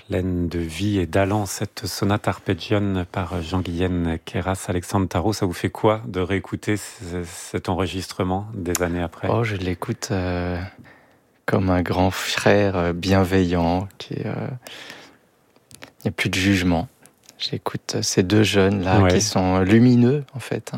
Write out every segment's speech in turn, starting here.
Pleine de vie et d'allant, cette sonate arpeggione par Jean-Guilhem Queyras, Alexandre Tarot, ça vous fait quoi de réécouter cet enregistrement des années après ? Oh, je l'écoute comme un grand frère bienveillant, il n'y a plus de jugement. J'écoute ces deux jeunes-là qui sont lumineux, en fait.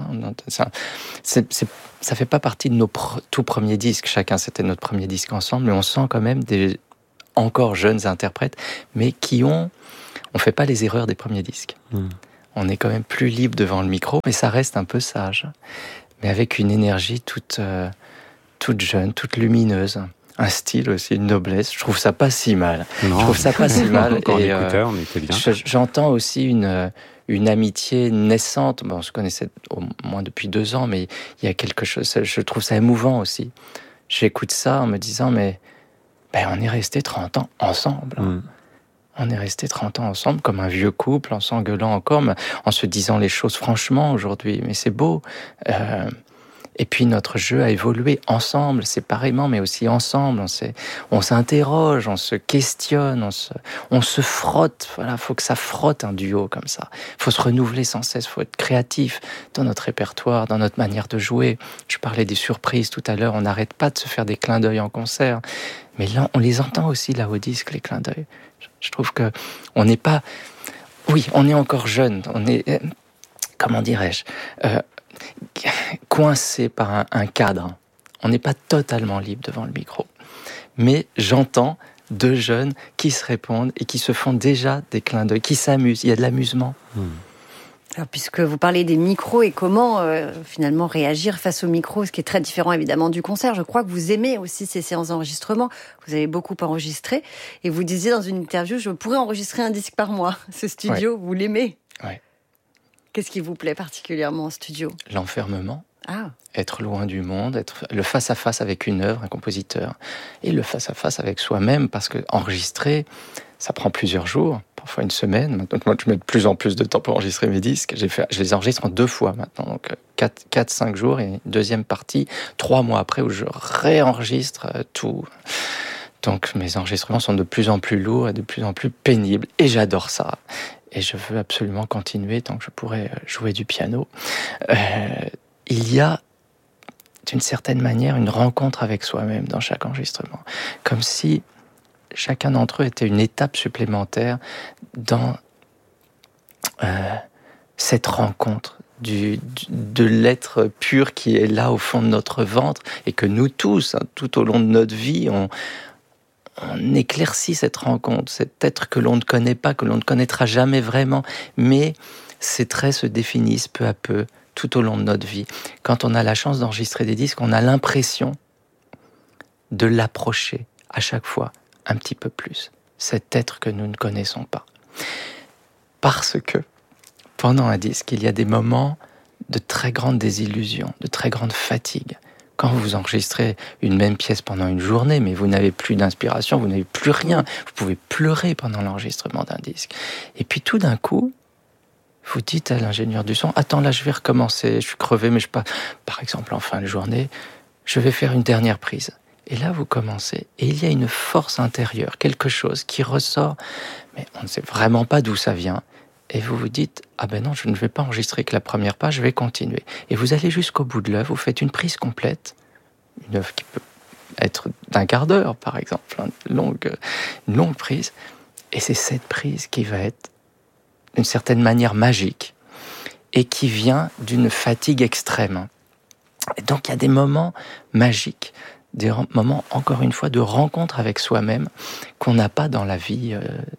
Ça fait pas partie de nos tout premiers disques. Chacun, c'était notre premier disque ensemble, mais on sent quand même des encore jeunes interprètes, mais on fait pas les erreurs des premiers disques. On est quand même plus libre devant le micro, mais ça reste un peu sage. Mais avec une énergie toute jeune, toute lumineuse. Un style aussi, une noblesse. Je trouve ça pas si mal. Non. Je trouve ça pas si mal. Quand on écoutait, on était bien. J'entends aussi une amitié naissante. Bon, on se connaissait au moins depuis 2 ans, mais il y a quelque chose. Je trouve ça émouvant aussi. J'écoute ça en me disant, mais on est restés 30 ans ensemble. On est restés 30 ans ensemble comme un vieux couple, en s'engueulant encore, mais en se disant les choses franchement aujourd'hui. Mais c'est beau. Et puis notre jeu a évolué ensemble, séparément, mais aussi ensemble. On s'interroge, on se questionne, on se frotte. Voilà, faut que ça frotte un duo comme ça. Faut se renouveler sans cesse, faut être créatif dans notre répertoire, dans notre manière de jouer. Je parlais des surprises tout à l'heure, on n'arrête pas de se faire des clins d'œil en concert. Mais là, on les entend aussi là au disque, les clins d'œil. Je trouve que on n'est pas... Oui, on est encore jeune, on est... Comment dirais-je coincé par un cadre. On n'est pas totalement libre devant le micro. Mais j'entends 2 jeunes qui se répondent et qui se font déjà des clins d'œil, qui s'amusent. Il y a de l'amusement. Alors, puisque vous parlez des micros et comment finalement réagir face au micro, ce qui est très différent évidemment du concert. Je crois que vous aimez aussi ces séances d'enregistrement. Vous avez beaucoup enregistré et vous disiez dans une interview, je pourrais enregistrer un disque par mois. Ce studio, vous l'aimez ? Ouais. Qu'est-ce qui vous plaît particulièrement en studio ? L'enfermement. Être loin du monde, être le face-à-face avec une œuvre, un compositeur, et le face-à-face avec soi-même, parce que enregistrer, ça prend plusieurs jours, parfois une semaine. Maintenant, moi, je mets de plus en plus de temps pour enregistrer mes disques. Je les enregistre en 2 fois maintenant, donc 4-5 jours, et une deuxième partie, 3 mois après, où je réenregistre tout. Donc mes enregistrements sont de plus en plus lourds et de plus en plus pénibles, et j'adore ça. Et je veux absolument continuer tant que je pourrai jouer du piano. Il y a, d'une certaine manière, une rencontre avec soi-même dans chaque enregistrement. Comme si chacun d'entre eux était une étape supplémentaire dans cette rencontre de l'être pur qui est là au fond de notre ventre et que nous tous, tout au long de notre vie, on éclaircit cette rencontre, cet être que l'on ne connaît pas, que l'on ne connaîtra jamais vraiment, mais ces traits se définissent peu à peu tout au long de notre vie. Quand on a la chance d'enregistrer des disques, on a l'impression de l'approcher à chaque fois un petit peu plus, cet être que nous ne connaissons pas. Parce que pendant un disque, il y a des moments de très grande désillusion, de très grande fatigue. Quand vous enregistrez une même pièce pendant une journée, mais vous n'avez plus d'inspiration, vous n'avez plus rien, vous pouvez pleurer pendant l'enregistrement d'un disque. Et puis tout d'un coup, vous dites à l'ingénieur du son, attends, là je vais recommencer, je suis crevé, mais par exemple en fin de journée, je vais faire une dernière prise. Et là vous commencez, et il y a une force intérieure, quelque chose qui ressort, mais on ne sait vraiment pas d'où ça vient. Et vous vous dites, ah ben non, je ne vais pas enregistrer que la première page, je vais continuer. Et vous allez jusqu'au bout de l'œuvre, vous faites une prise complète, une œuvre qui peut être d'un quart d'heure, par exemple, une longue prise. Et c'est cette prise qui va être, d'une certaine manière, magique, et qui vient d'une fatigue extrême. Et donc il y a des moments magiques, des moments, encore une fois, de rencontre avec soi-même, qu'on n'a pas dans la vie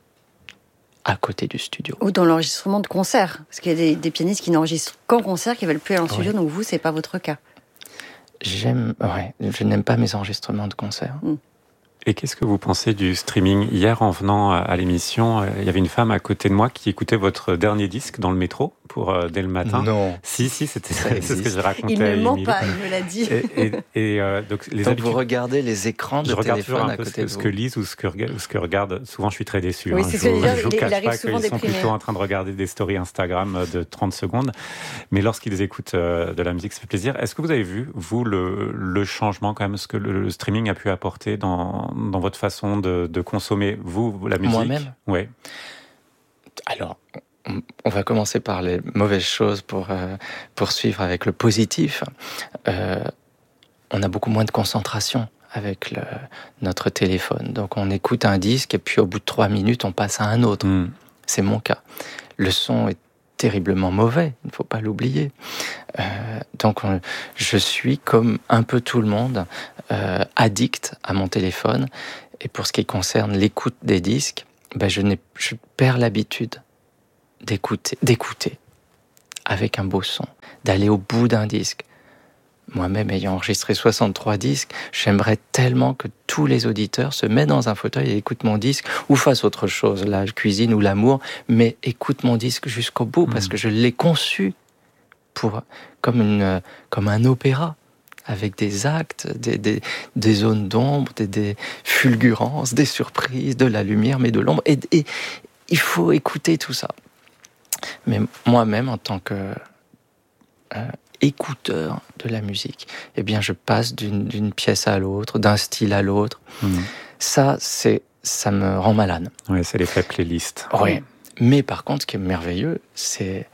à côté du studio. Ou dans l'enregistrement de concert. Parce qu'il y a des pianistes qui n'enregistrent qu'en concert, qui ne veulent plus aller en studio, donc vous, c'est pas votre cas. Je n'aime pas mes enregistrements de concert. Et qu'est-ce que vous pensez du streaming ? Hier, en venant à l'émission, il y avait une femme à côté de moi qui écoutait votre dernier disque dans le métro dès le matin. Non. Si, c'est ce que j'ai raconté. Il ne ment pas, il me l'a dit. Donc vous regardez les écrans de téléphone à côté de vous. Ce que lisent ou ce que regardent. Souvent, je suis très déçu. Oui, c'est ce que je veux dire. Je vous Il cache arrive pas souvent qu'ils sont déprimé. plutôt en train de regarder des stories Instagram de 30 secondes. Mais lorsqu'ils écoutent de la musique, ça fait plaisir. Est-ce que vous avez vu, vous, le changement quand même, ce que le streaming a pu apporter dans dans votre façon de consommer, vous, la musique? Moi-même? Oui. Alors, on va commencer par les mauvaises choses pour poursuivre avec le positif. On a beaucoup moins de concentration avec notre téléphone. Donc on écoute un disque et puis au bout de 3 minutes, on passe à un autre. C'est mon cas. Le son est terriblement mauvais, il ne faut pas l'oublier. Donc je suis, comme un peu tout le monde, addict à mon téléphone. Et pour ce qui concerne l'écoute des disques, je perds l'habitude d'écouter avec un beau son, d'aller au bout d'un disque. Moi-même, ayant enregistré 63 disques, j'aimerais tellement que tous les auditeurs se mettent dans un fauteuil et écoutent mon disque, ou fassent autre chose, la cuisine ou l'amour, mais écoutent mon disque jusqu'au bout, parce que je l'ai conçu comme un opéra, avec des actes, des zones d'ombre, des fulgurances, des surprises, de la lumière, mais de l'ombre. Et il faut écouter tout ça. Mais moi-même, en tant que écouteur de la musique, eh bien, je passe d'une pièce à l'autre, d'un style à l'autre. Ça me rend malade. Oui, c'est l'effet playlist. Oui. Mais par contre, ce qui est merveilleux, c'est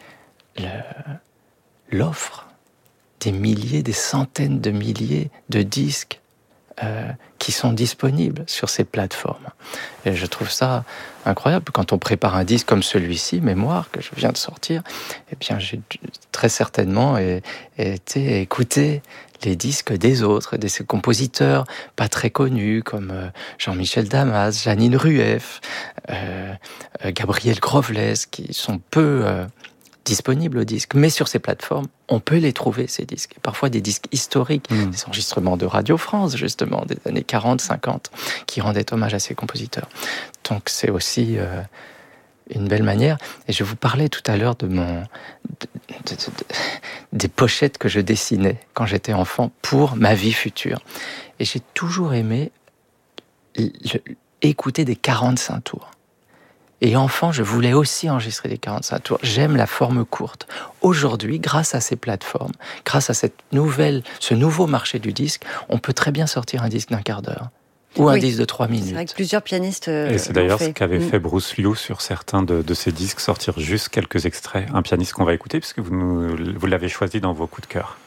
l'offre des milliers, des centaines de milliers de disques qui sont disponibles sur ces plateformes. Et je trouve ça incroyable. Quand on prépare un disque comme celui-ci, Mémoire, que je viens de sortir, eh bien, j'ai très certainement été écouter les disques des autres, de ces compositeurs pas très connus, comme Jean-Michel Damas, Janine Rueff, Gabriel Grovelès, qui sont peu disponibles au disque. Mais sur ces plateformes, on peut les trouver, ces disques. Et parfois des disques historiques, des enregistrements de Radio France, justement, des années 40, 50, qui rendaient hommage à ces compositeurs. Donc c'est aussi une belle manière. Et je vous parlais tout à l'heure des pochettes que je dessinais quand j'étais enfant pour ma vie future. Et j'ai toujours aimé écouter des 45 tours. Et enfant, je voulais aussi enregistrer des 45 tours. J'aime la forme courte. Aujourd'hui, grâce à ces plateformes, grâce à ce nouveau marché du disque, on peut très bien sortir un disque d'1 quart d'heure. Ou un disque de 3 minutes. C'est vrai que plusieurs pianistes et c'est d'ailleurs ce qu'avait fait Bruce Liu sur certains de ses disques, sortir juste quelques extraits. Un pianiste qu'on va écouter, puisque vous l'avez choisi dans vos coups de cœur.